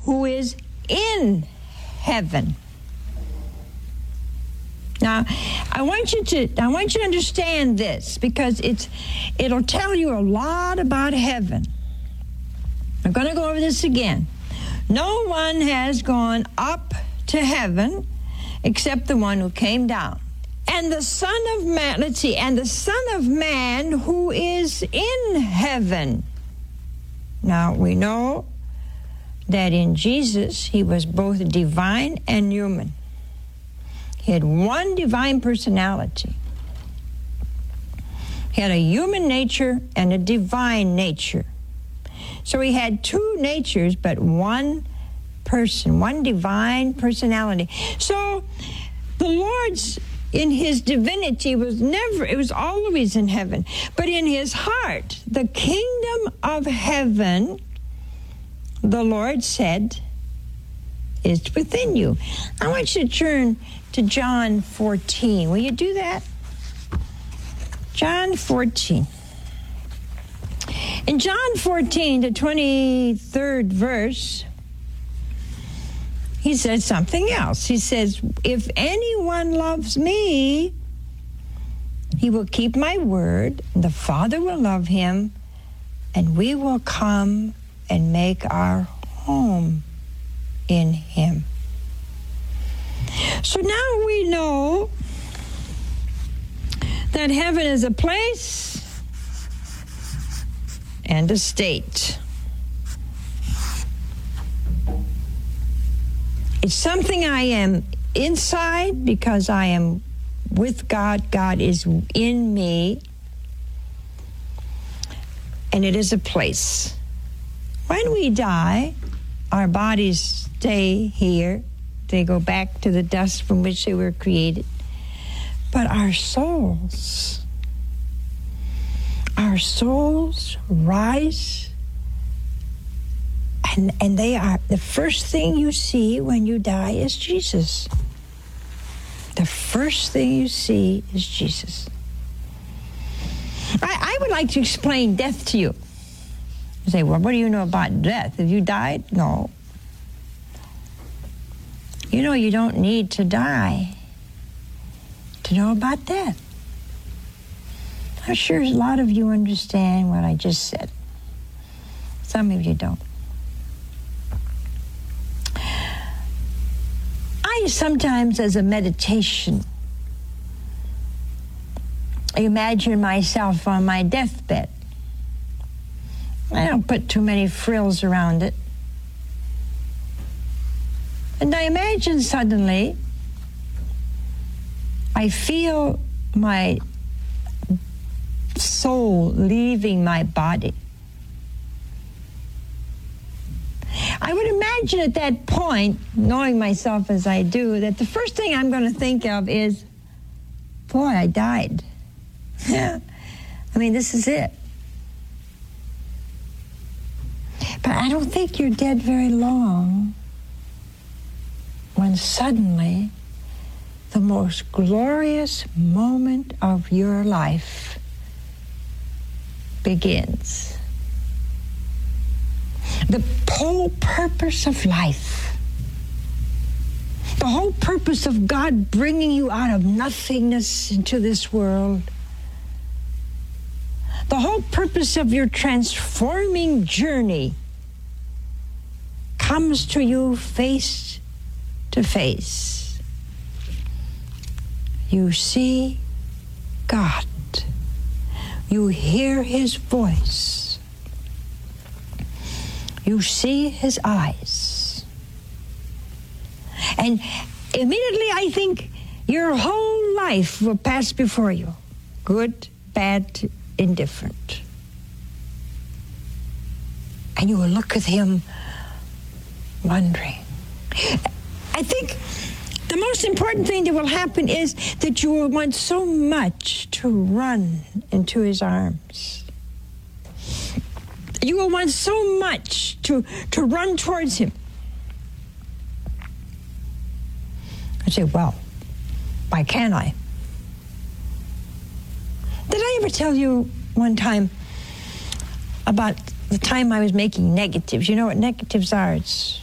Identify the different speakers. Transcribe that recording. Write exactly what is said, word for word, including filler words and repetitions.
Speaker 1: who is in heaven. Now, I want you to I want you to understand this, because it's it'll tell you a lot about heaven. I'm going to go over this again. No one has gone up to heaven except the one who came down. And the Son of Man, let's see, and the Son of Man who is in heaven. Now, we know that in Jesus, he was both divine and human. He had one divine personality. He had a human nature and a divine nature. So he had two natures, but one person, one divine personality. So the Lord's, in his divinity, was never, it was always in heaven. But in his heart, the kingdom of heaven, the Lord said, is within you. I want you to turn to John fourteen. Will you do that? John fourteen. In John fourteen, the twenty-third verse, he says something else. He says, if anyone loves me, he will keep my word, and the Father will love him, and we will come and make our home in him. So now we know that heaven is a place and a state. It's something I am inside because I am with God. God is in me. And it is a place. When we die, our bodies stay here. They go back to the dust from which they were created. But our souls, our souls rise, and, and they are, the first thing you see when you die is Jesus. The first thing you see is Jesus. I, I would like to explain death to you. You say, well, what do you know about death? Have you died? No. You know, you don't need to die to know about death. I'm sure a lot of you understand what I just said. Some of you don't. I sometimes, as a meditation, I imagine myself on my deathbed. I don't put too many frills around it. And I imagine suddenly I feel my soul leaving my body. I would imagine at that point, knowing myself as I do, that the first thing I'm going to think of is, boy, I died. I mean, this is it. But I don't think you're dead very long when suddenly the most glorious moment of your life begins. The whole purpose of life, the whole purpose of God bringing you out of nothingness into this world, the whole purpose of your transforming journey comes to you face to face. You see God. You hear his voice. You see his eyes. And immediately I think your whole life will pass before you. Good, bad, indifferent. And you will look at him wondering. I think the most important thing that will happen is that you will want so much to run into his arms. You will want so much to, to run towards him. I say, well, why can't I? Did I ever tell you one time about the time I was making negatives? You know what negatives are? It's